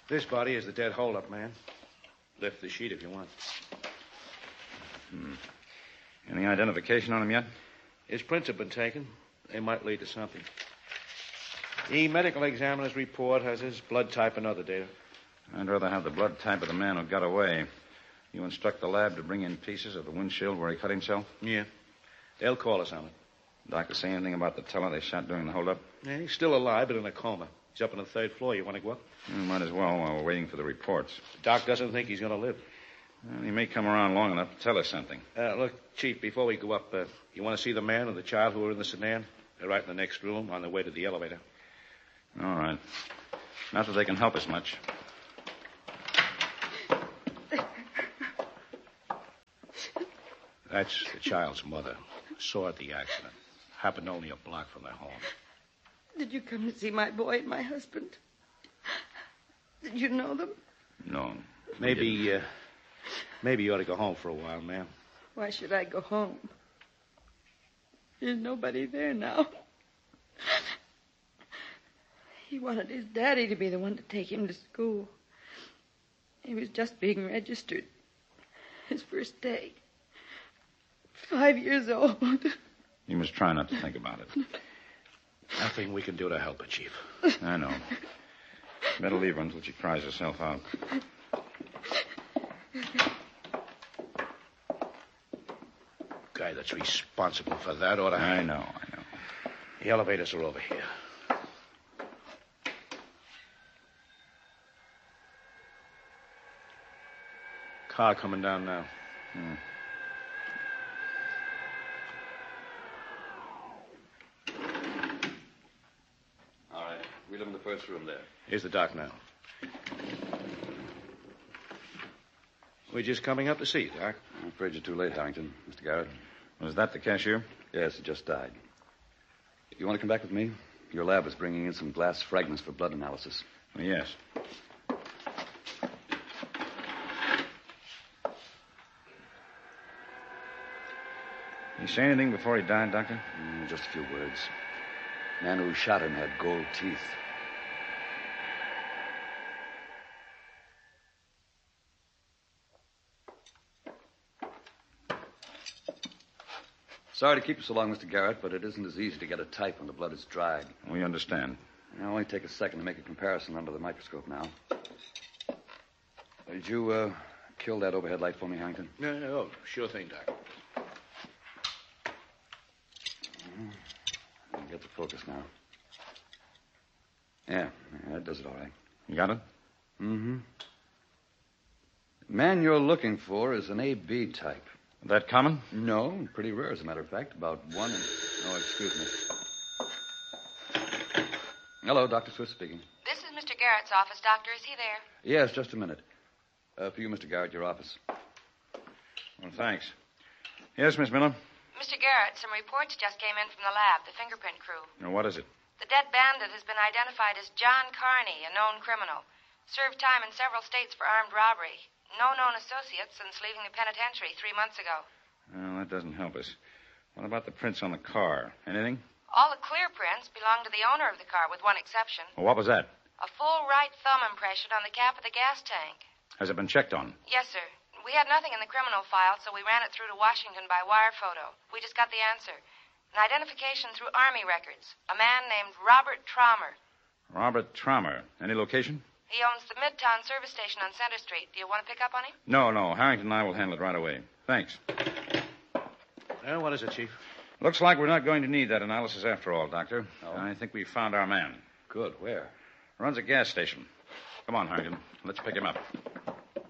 This body is the dead hold-up man. Lift the sheet if you want. Any identification on him yet? His prints have been taken. They might lead to something. The medical examiner's report has his blood type and other data. I'd rather have the blood type of the man who got away. You instruct the lab to bring in pieces of the windshield where he cut himself? Yeah. They'll call us on it. Doctor say anything about the teller they shot during the holdup? Yeah, he's still alive, but in a coma. He's up on the third floor. You want to go up? Might as well while we're waiting for the reports. The doc doesn't think he's going to live. Well, he may come around long enough to tell us something. Look, Chief, before we go up, you want to see the man and the child who were in the sedan? They're right in the next room on their way to the elevator. All right. Not that they can help us much. That's the child's mother. Saw at the accident. Happened only a block from their home. Did you come to see my boy and my husband? Did you know them? No. Maybe you ought to go home for a while, ma'am. Why should I go home? There's nobody there now. He wanted his daddy to be the one to take him to school. He was just being registered. His first day. 5 years old. You must try not to think about it. Nothing we can do to help her, Chief. I know. Better leave her until she cries herself out. Guy that's responsible for that ought to... I know. The elevators are over here. Car coming down now. All right. We'll have in the first room there. Here's the doc now. We're just coming up to see you, Doc. I'm afraid you're too late, Harrington. Mr. Garrett. Was that the cashier? Yes, he just died. You want to come back with me? Your lab is bringing in some glass fragments for blood analysis. Yes. He say anything before he died, Doctor? Just a few words. The man who shot him had gold teeth. Sorry to keep you so long, Mr. Garrett, but it isn't as easy to get a type when the blood is dried. We understand. It'll only take a second to make a comparison under the microscope now. Did you kill that overhead light for me, Harrington? No, sure thing, Doc. I'll get the focus now. Yeah, that does it all right. You got it? Mm-hmm. The man you're looking for is an AB type. That common? No, pretty rare, as a matter of fact. About one in... Oh, excuse me. Hello, Dr. Swift speaking. This is Mr. Garrett's office, Doctor. Is he there? Yes, just a minute. For you, Mr. Garrett, your office. Well, thanks. Yes, Miss Miller? Mr. Garrett, some reports just came in from the lab, the fingerprint crew. Now, what is it? The dead bandit has been identified as John Carney, a known criminal. Served time in several states for armed robbery. No known associates since leaving the penitentiary 3 months ago. Well, that doesn't help us. What about the prints on the car? Anything? All the clear prints belong to the owner of the car, with one exception. Well, what was that? A full right thumb impression on the cap of the gas tank. Has it been checked on? Yes, sir. We had nothing in the criminal file, so we ran it through to Washington by wire photo. We just got the answer. An identification through Army records. A man named Robert Traumer. Robert Traumer. Any location? He owns the Midtown service station on Center Street. Do you want to pick up on him? No. Harrington and I will handle it right away. Thanks. Well, what is it, Chief? Looks like we're not going to need that analysis after all, Doctor. Oh. I think we found our man. Good. Where? Runs a gas station. Come on, Harrington. Let's pick him up.